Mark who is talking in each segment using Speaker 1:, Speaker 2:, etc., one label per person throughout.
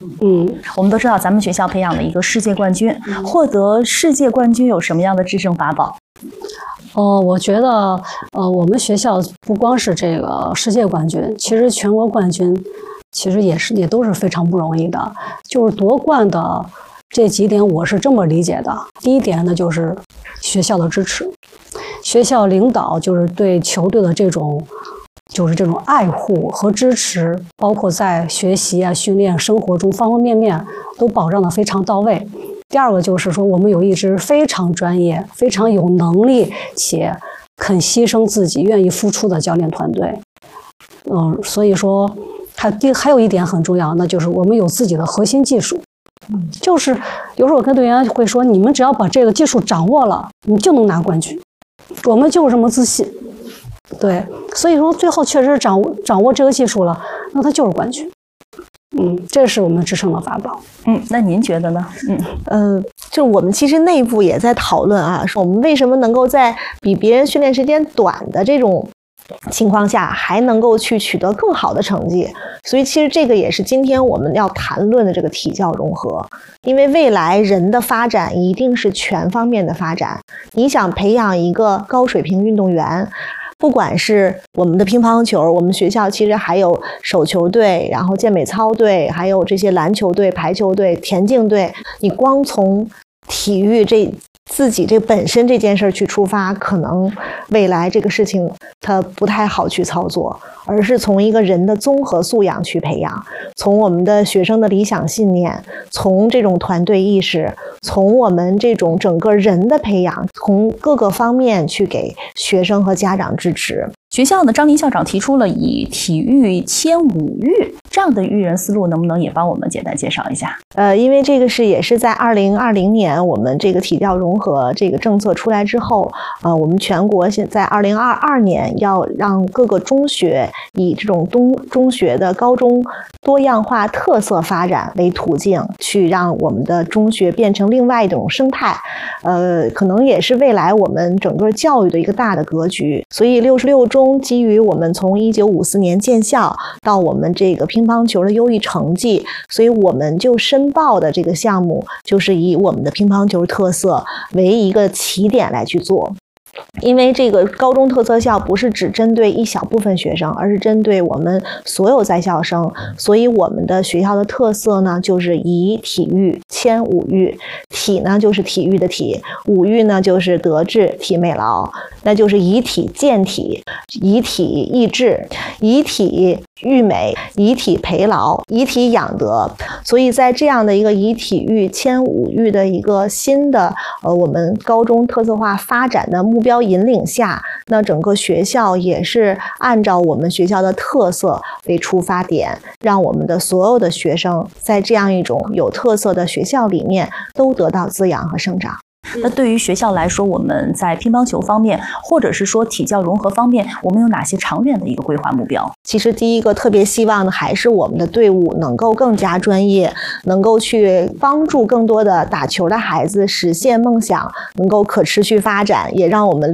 Speaker 1: 我们都知道咱们学校培养了一个世界冠军，获得世界冠军有什么样的制胜法宝？
Speaker 2: 我觉得我们学校不光是这个世界冠军，其实全国冠军其实也都是非常不容易的。就是夺冠的这几点我是这么理解的。第一点呢，就是学校的支持，学校领导就是对球队的这种爱护和支持，包括在学习啊、训练、生活中方方面面都保障得非常到位。第二个就是说，我们有一支非常专业、非常有能力且肯牺牲自己、愿意付出的教练团队。所以说还有一点很重要，那就是我们有自己的核心技术。就是有时候我跟队员会说，你们只要把这个技术掌握了，你就能拿冠军。我们就是这么自信。对，所以说最后确实掌握这个技术了，那它就是冠军。这是我们制胜的法宝。
Speaker 1: 那您觉得呢？
Speaker 3: 就我们其实内部也在讨论啊，说我们为什么能够在比别人训练时间短的这种情况下还能够去取得更好的成绩。所以其实这个也是今天我们要谈论的这个体教融合。因为未来人的发展一定是全方面的发展，你想培养一个高水平运动员，不管是我们的乒乓球，我们学校其实还有手球队，然后健美操队，还有这些篮球队、排球队、田径队。你光从体育自己这本身这件事去出发，可能未来这个事情它不太好去操作，而是从一个人的综合素养去培养，从我们的学生的理想信念，从这种团队意识，从我们这种整个人的培养，从各个方面去给学生和家长支持。
Speaker 1: 学校的张林校长提出了以体育牵五育这样的育人思路，能不能也帮我们简单介绍一下？
Speaker 3: 因为这个也是在2020年我们这个体教融合这个政策出来之后，我们全国现在2022年要让各个中学以这种中学的高中多样化特色发展为途径，去让我们的中学变成另外一种生态。可能也是未来我们整个教育的一个大的格局。所以66中基于我们从1954年建校到我们这个乒乓球的优异成绩，所以我们就申报的这个项目就是以我们的乒乓球特色为一个起点来去做。因为这个高中特色校不是只针对一小部分学生，而是针对我们所有在校生，所以我们的学校的特色呢，就是以体育牵五育。体呢就是体育的体，五育呢就是德智体美劳，那就是以体健体，以体益智，以体育美，以体培劳，以体养德。所以在这样的一个以体育牵五育的一个新的我们高中特色化发展的目标引领下，那整个学校也是按照我们学校的特色为出发点，让我们的所有的学生在这样一种有特色的学校里面都得到滋养和生长。
Speaker 1: 那对于学校来说，我们在乒乓球方面，或者是说体教融合方面，我们有哪些长远的一个规划目标？
Speaker 3: 其实第一个特别希望的还是我们的队伍能够更加专业，能够去帮助更多的打球的孩子实现梦想，能够可持续发展，也让我们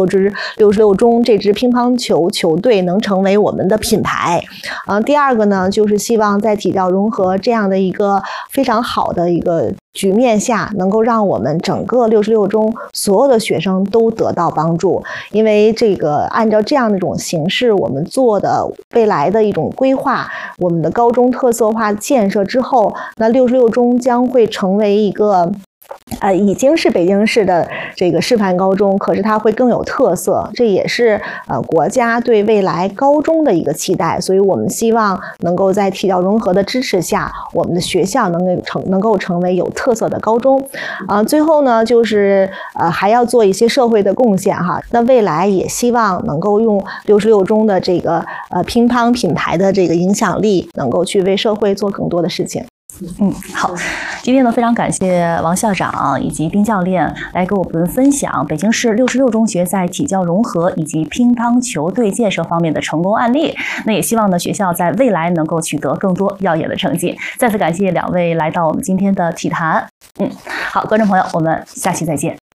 Speaker 3: 66中这支乒乓球球队能成为我们的品牌。第二个呢，就是希望在体教融合这样的一个非常好的一个局面下，能够让我们整个66中所有的学生都得到帮助。因为这个按照这样的一种形式，我们做的未来的一种规划，我们的高中特色化建设之后，那66中将会成为一个已经是北京市的这个示范高中，可是它会更有特色，这也是国家对未来高中的一个期待。所以我们希望能够在体教融合的支持下，我们的学校能够成为有特色的高中。最后呢，就是还要做一些社会的贡献哈。那未来也希望能够用66中的这个乒乓品牌的这个影响力，能够去为社会做更多的事情。
Speaker 1: 好，今天呢非常感谢王校长以及丁教练来给我们分享北京市66中学在体教融合以及乒乓球队建设方面的成功案例。那也希望呢学校在未来能够取得更多耀眼的成绩。再次感谢两位来到我们今天的体坛。好，观众朋友，我们下期再见。